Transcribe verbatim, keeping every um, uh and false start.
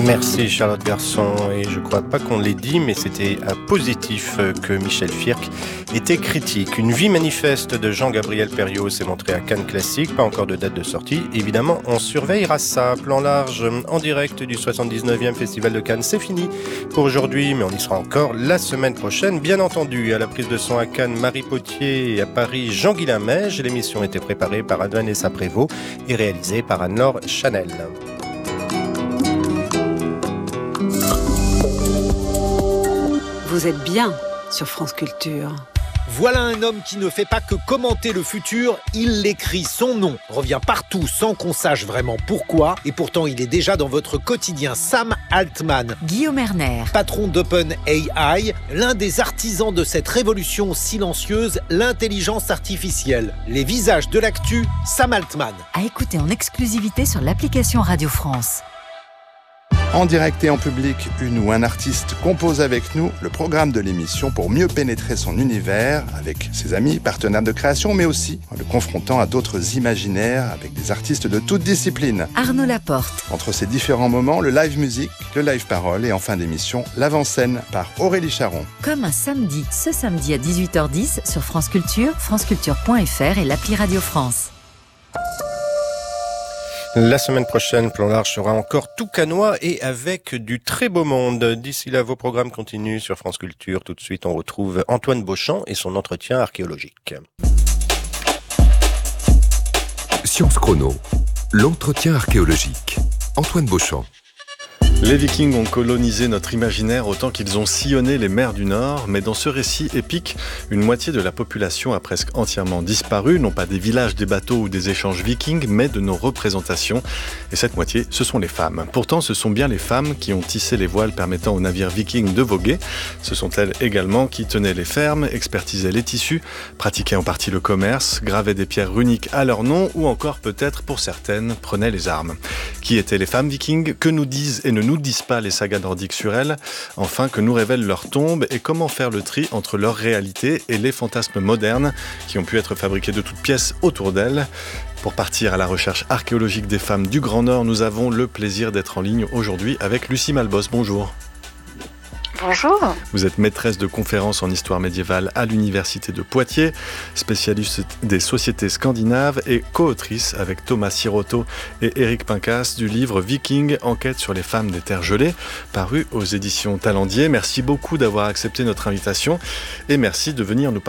Merci Charlotte Garçon, et je crois pas qu'on l'ait dit, mais c'était à positif que Michel Firck était critique. Une vie manifeste de Jean-Gabriel Perriot s'est montré à Cannes Classique, pas encore de date de sortie. Évidemment, on surveillera ça. Plan large en direct du soixante-dix-neuvième Festival de Cannes, c'est fini pour aujourd'hui, mais on y sera encore la semaine prochaine, bien entendu. À la prise de son à Cannes, Marie Potier, et à Paris, Jean-Guilain Meige. L'émission était préparée par Vanessa Prévost et réalisée par Anne-Laure Chanel. Vous êtes bien sur France Culture. Voilà un homme qui ne fait pas que commenter le futur, il l'écrit. Son nom revient partout sans qu'on sache vraiment pourquoi. Et pourtant, il est déjà dans votre quotidien. Sam Altman. Guillaume Erner. Patron d'OpenAI, l'un des artisans de cette révolution silencieuse, l'intelligence artificielle. Les visages de l'actu, Sam Altman. À écouter en exclusivité sur l'application Radio France. En direct et en public, une ou un artiste compose avec nous le programme de l'émission pour mieux pénétrer son univers avec ses amis, partenaires de création, mais aussi en le confrontant à d'autres imaginaires avec des artistes de toutes disciplines. Arnaud Laporte. Entre ces différents moments, le live musique, le live parole et en fin d'émission, l'avant-scène par Aurélie Charon. Comme un samedi, ce samedi à dix-huit heures dix sur France Culture, franceculture point f r et l'appli Radio France. La semaine prochaine, Plan Large sera encore tout canois et avec du très beau monde. D'ici là, vos programmes continuent sur France Culture. Tout de suite, on retrouve Antoine Beauchamp et son entretien archéologique. Science Chrono, l'entretien archéologique. Antoine Beauchamp. Les Vikings ont colonisé notre imaginaire autant qu'ils ont sillonné les mers du Nord, mais dans ce récit épique, une moitié de la population a presque entièrement disparu, non pas des villages, des bateaux ou des échanges vikings, mais de nos représentations. Et cette moitié, ce sont les femmes. Pourtant, ce sont bien les femmes qui ont tissé les voiles permettant aux navires vikings de voguer. Ce sont elles également qui tenaient les fermes, expertisaient les tissus, pratiquaient en partie le commerce, gravaient des pierres runiques à leur nom, ou encore peut-être, pour certaines, prenaient les armes. Qui étaient les femmes vikings? Que nous disent et ne nous disent pas les sagas nordiques sur elles, enfin que nous révèlent leur tombe et comment faire le tri entre leur réalité et les fantasmes modernes qui ont pu être fabriqués de toutes pièces autour d'elles. Pour partir à la recherche archéologique des femmes du Grand Nord, nous avons le plaisir d'être en ligne aujourd'hui avec Lucie Malbos. Bonjour. Bonjour. Vous êtes maîtresse de conférences en histoire médiévale à l'université de Poitiers, spécialiste des sociétés scandinaves et co-autrice avec Thomas Siroto et Éric Pincas du livre Viking, enquête sur les femmes des terres gelées, paru aux éditions Talendier. Merci beaucoup d'avoir accepté notre invitation et merci de venir nous parler